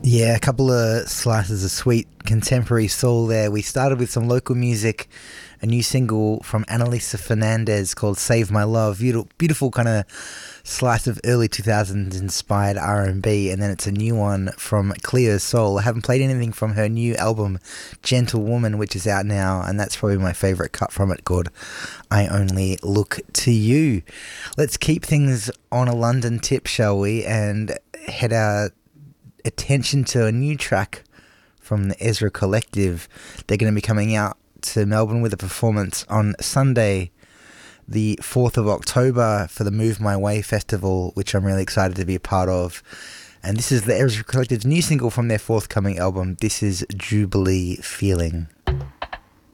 Yeah, a couple of slices of sweet contemporary soul there. We started with some local music, a new single from Annalisa Fernandez called Save My Love. Beautiful kind of slice of early 2000s inspired R&B, and then it's a new one from Cleo Sol. I haven't played anything from her new album, Gentle Woman, which is out now, and that's probably my favourite cut from it, called I Only Look to You. Let's keep things on a London tip, shall we, and head our attention to a new track from the Ezra Collective. They're going to be coming out to Melbourne with a performance on Sunday, the 4th of October, for the Move My Way Festival, which I'm really excited to be a part of. And this is the Ezra Collective's new single from their forthcoming album. This is Jubilee Feeling.